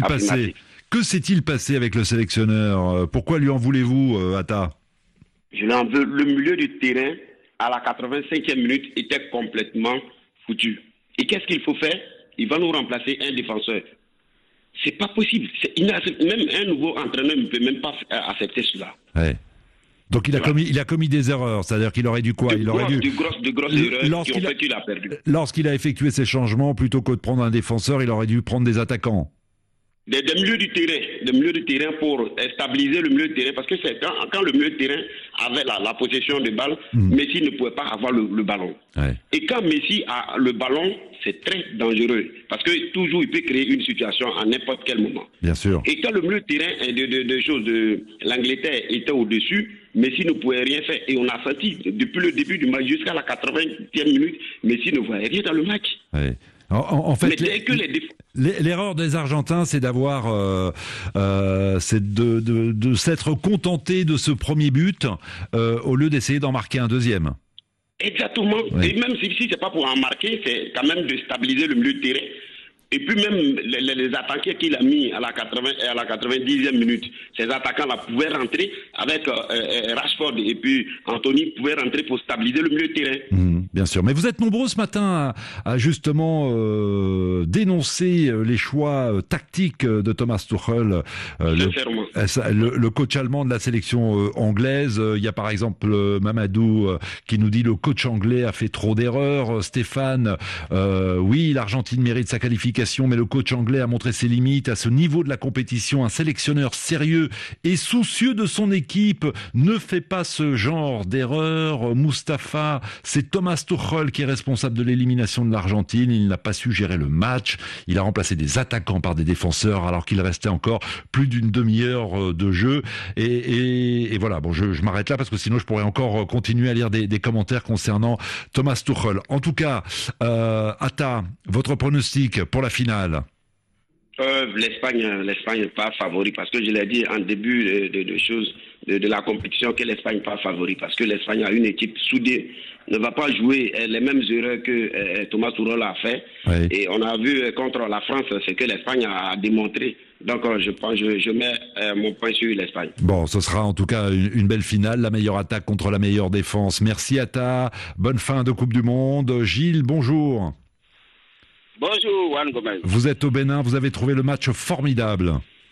passé? Que s'est-il passé avec le sélectionneur? Pourquoi lui en voulez-vous, Atta? Je l'en veux. Le milieu du terrain, à la 85e minute, était complètement foutu. Et qu'est-ce qu'il faut faire? Il va nous remplacer un défenseur. C'est pas possible. Même un nouveau entraîneur ne peut même pas accepter cela. Ouais. Donc il a commis des erreurs, c'est-à-dire qu'il aurait dû quoi? De grosses erreurs qui ont fait qu'il a perdu. Lorsqu'il a effectué ses changements, plutôt que de prendre un défenseur, il aurait dû prendre des attaquants. Des milieux du terrain pour stabiliser le milieu de terrain, parce que c'est quand le milieu de terrain avait la possession de balle, Messi ne pouvait pas avoir le ballon. Ouais. Et quand Messi a le ballon, c'est très dangereux, parce que toujours il peut créer une situation à n'importe quel moment. Bien sûr. Et quand le milieu de terrain de l'Angleterre était au-dessus, Messi ne pouvait rien faire. Et on a senti, depuis le début du match jusqu'à la 80e minute, Messi ne voyait rien dans le match. Ouais. En fait, l'erreur des Argentins, c'est d'avoir, c'est de s'être contenté de ce premier but au lieu d'essayer d'en marquer un deuxième. Exactement. Ouais. Et même si c'est pas pour en marquer, c'est quand même de stabiliser le milieu de terrain. Et puis même les attaquants qu'il a mis à la 90e minute, ces attaquants-là pouvaient rentrer avec Rashford et puis Anthony pouvaient rentrer pour stabiliser le milieu de terrain. Bien sûr. Mais vous êtes nombreux ce matin à justement dénoncer les choix tactiques de Thomas Tuchel, le coach allemand de la sélection anglaise. Il y a par exemple Mamadou qui nous dit le coach anglais a fait trop d'erreurs. Stéphane, oui, l'Argentine mérite sa qualification, mais le coach anglais a montré ses limites. À ce niveau de la compétition, un sélectionneur sérieux et soucieux de son équipe ne fait pas ce genre d'erreur. Mustapha, c'est Thomas Tuchel qui est responsable de l'élimination de l'Argentine. Il n'a pas su gérer le match. Il a remplacé des attaquants par des défenseurs alors qu'il restait encore plus d'une demi-heure de jeu. Et voilà, bon, je m'arrête là parce que sinon je pourrais encore continuer à lire des commentaires concernant Thomas Tuchel. En tout cas, Atta, votre pronostic pour la finale? L'Espagne n'est pas favori, parce que je l'ai dit en début de la compétition que l'Espagne n'est pas favori, parce que l'Espagne a une équipe soudée, ne va pas jouer les mêmes erreurs que Thomas Tuchel a fait. Oui. Et on a vu contre la France ce que l'Espagne a démontré. Donc je mets mon point sur l'Espagne. Bon, ce sera en tout cas une belle finale, la meilleure attaque contre la meilleure défense. Merci Atta, bonne fin de Coupe du Monde. Gilles, bonjour. Bonjour, Juan Gomez. Vous êtes au Bénin, vous avez trouvé le match formidable.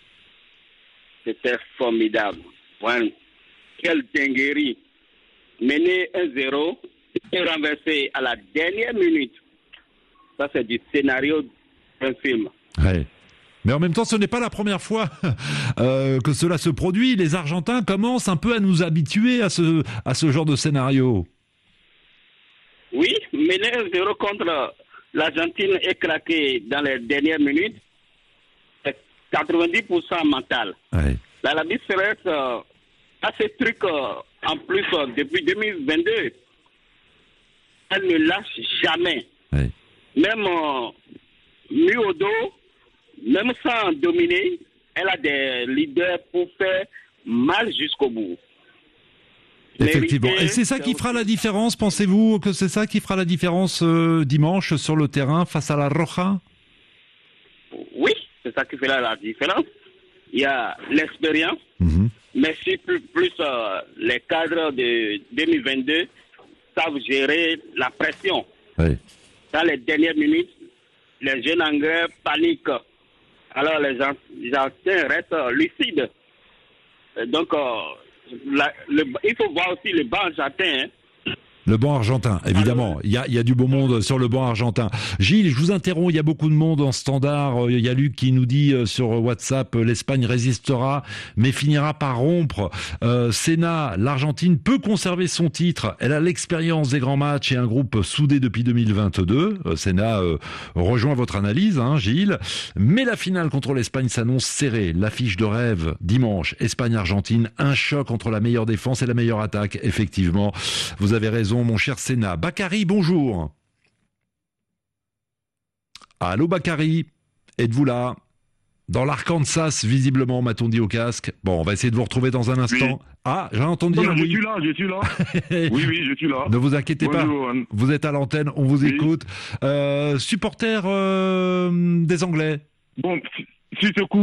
C'était formidable. Juan, quelle dinguerie. Mené 1-0 et renversé à la dernière minute. Ça, c'est du scénario d'un film. Ouais. Mais en même temps, ce n'est pas la première fois que cela se produit. Les Argentins commencent un peu à nous habituer à ce genre de scénario. Oui, mené 1-0 contre l'Argentine est claquée dans les dernières minutes. C'est 90% mental. Ouais. L'Arabie Saoudite a ces trucs en plus depuis 2022. Elle ne lâche jamais. Ouais. Même mis au dos, même sans dominer, elle a des leaders pour faire mal jusqu'au bout. Effectivement. Et c'est ça qui fera la différence, pensez-vous que c'est ça qui fera la différence dimanche sur le terrain face à la Roja? Oui, c'est ça qui fera la différence. Il y a l'expérience, mais si plus les cadres de 2022 savent gérer la pression. Oui. Dans les dernières minutes, les jeunes Anglais paniquent. Alors les anciens restent lucides. Donc, il faut voir aussi le banc argentin. Le banc argentin, évidemment. Il y a du beau monde sur le banc argentin. Gilles, je vous interromps, il y a beaucoup de monde en standard. Il y a Luc qui nous dit sur WhatsApp, l'Espagne résistera, mais finira par rompre. Senna, l'Argentine peut conserver son titre. Elle a l'expérience des grands matchs et un groupe soudé depuis 2022. Senna rejoint votre analyse, Gilles. Mais la finale contre l'Espagne s'annonce serrée. L'affiche de rêve, dimanche, Espagne-Argentine, un choc entre la meilleure défense et la meilleure attaque. Effectivement, vous avez raison, mon cher Senna. Bakary, bonjour. Allô Bakary, êtes-vous là? Dans l'Arkansas, visiblement, m'a-t-on dit au casque. Bon, on va essayer de vous retrouver dans un instant. Oui. Ah, j'ai entendu dire oui. Je suis là. Oui, je suis là. Ne vous inquiétez Bonjour, pas, Anne. Vous êtes à l'antenne, on vous écoute. Supporter des Anglais. Bon, si ce coup